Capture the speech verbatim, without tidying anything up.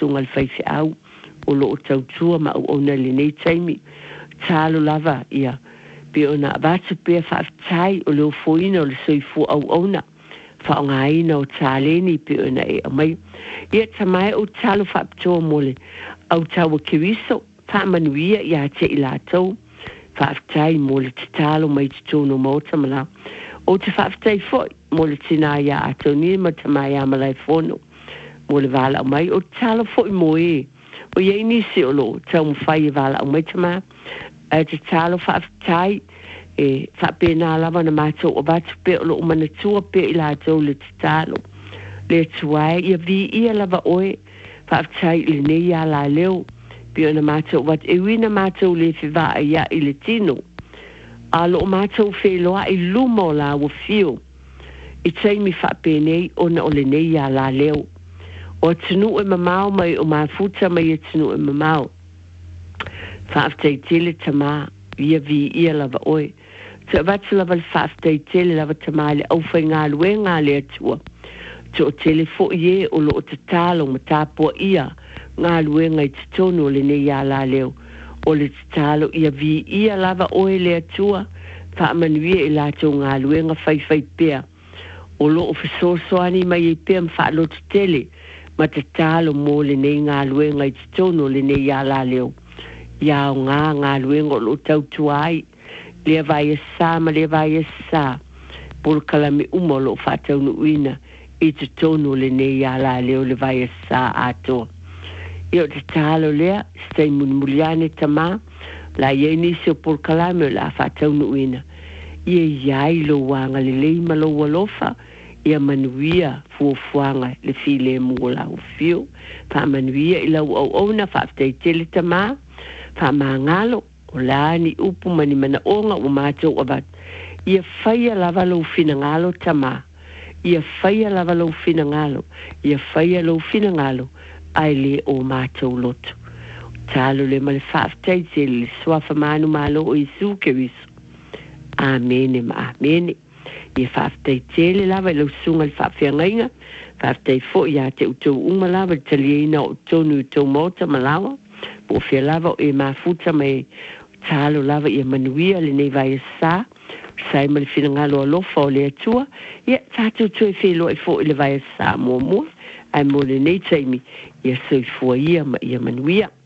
sunga le fai au o lo tau tua ma o na le nei taimi talo lava ia pe ona abatu pe whaftai o leo foina o le soifu au ona whaongaina o taleni pe ona e amai ia tamai o talo whaptoa mole au tawa kiwiso whamanuia ia te ilatou whaftai mole te talo mai te tono mota mana o te whaftai foi mole tina ia atoni ma tamai amalai fono mole vala mai o talo foi moe o ia inisi o lo tau mwhai vala o mai tama e te talo whaftai e whapena lava na mātou o batu pe o lo umana tua pe i la tau le te talo le tuai ia vi ia lava oe whaftai le nei a la leo pe o na mātou wat e wina mātou le whiwa a ia i le tino a lo mātou wheloa i lumo la wa fio i taimi whapenei o na o le nei a la leo o tunu e mamau mai o mafuta mai e tunu e mamau whaftai tele tama ia vi ia lava oe te watu lava le whaftai tele lava tama le au whai ngā lue ngā le atua te o tele fo ie o lo o te talo ma tāpua ia ngā lue ngai te tonu o le ne ia la leo o le te talo ia vi ia lava oe le atua whaamanuia i lato ngā lue ngā whai whai pea o lo o fisosoani mai e pea mwha lo te tele ma te talo mo le ne ngā lue ngai te tonu o le ne ia la leo ia o ngā ngā lue ngā lo tau tuai le vai e sa ma le vai e sa por kalami umo lo whatau nu uina i te tonu le ne ia la leo le vai e sa ato i o te talo lea stei munimuliane tama la ia inisi o por kalami o la whatau nu uina i e iai lo wanga le leima lo walofa ia manuia fuafuanga le file mua la o fio pa manuia i lau au au na whaaftai tele tama pa maangalo o laani upu mani mana onga o mātou abat ia whaia lava lau fina ngalo tama ia whaia lava lau fina ngalo ia whaia lau fina ngalo ai le o mātou loto talo le male whaaftai tele le swafa manu malo o isu ke wisu amene ma amene ia whaaftai tele lava lau sunga le whaafeangainga whaaftai fo ia te utou uma lava talieina o tonu utou mota malawa po fia lava o e mafuta mai talo lava ia manuia le nei vai sa sai mal fina ngalo alofa o le atua ia tātou tue whelo i fo i le vai sa mua mua ai mo le nei taimi ia soifua ia ma ia manuia